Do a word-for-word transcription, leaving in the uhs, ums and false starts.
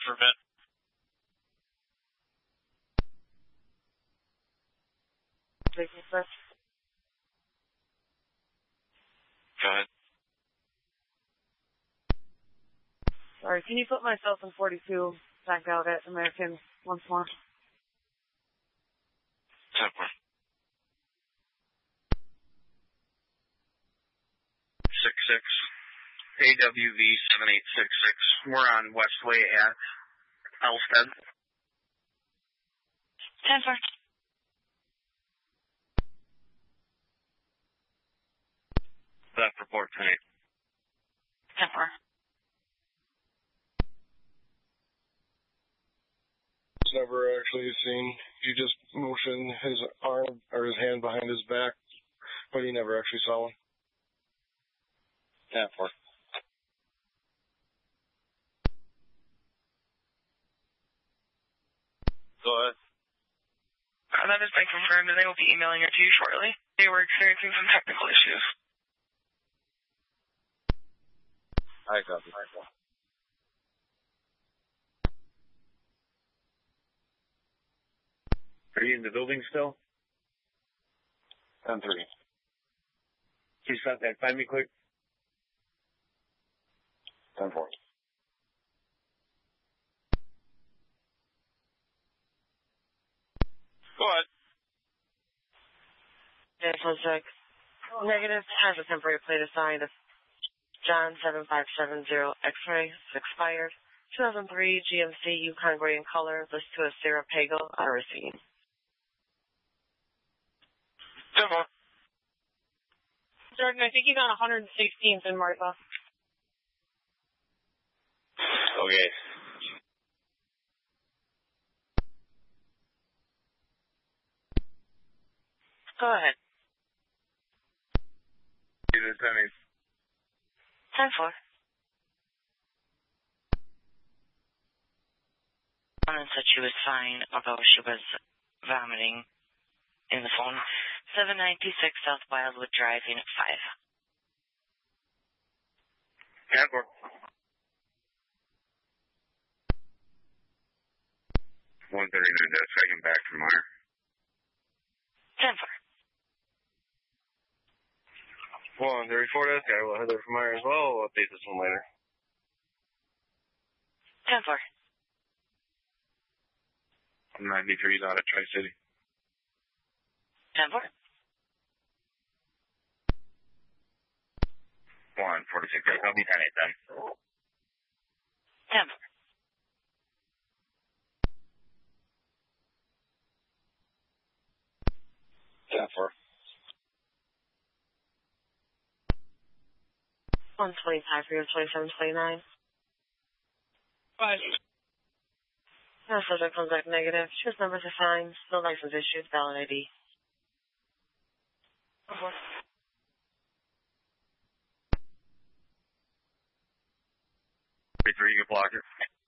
for a bit. Taking this. Go ahead. Sorry, can you put myself in forty-two back out at American once more? ten four. Six six. A W V seven eight six six. We're on Westway at Elstead. ten four. Left report tonight. ten four. Never actually seen. He just motioned his arm or his hand behind his back, but he never actually saw one. ten four. Go ahead. Uh, that has been confirmed, and they will be emailing it to you shortly. They were experiencing some technical issues. I copy. I copy. Are you in the building still? ten three. Can you stop that? Find me quick. ten four. Go ahead. Yeah, one sec. Negative has a temporary plate assigned. John seven five seven zero X-ray is expired. two thousand three G M C Yukon Gray in color. List to a Sarah Pagel on receipt. ten four. Jordan, I think you got one hundred sixteenth in Martha. Okay. Go ahead. ten four. Woman said she was fine, although she was vomiting in the phone. seven ninety-six South Wildwood Drive, Unit five. ten four. one thirty-nine, that's second back from Meyer. ten four. one thirty-four, that's guy. We'll head there from Meyer as well. We'll update this one later. ten four. ninety-three out of Tri-City. ten four. one forty-six, I'll be ten eight then. ten four. ten four. one twenty-five for your twenty-seven twenty-nine. Bye. No subject comes back negative. Choose numbers assigned. No license issued. Valid I D. three, you can block it.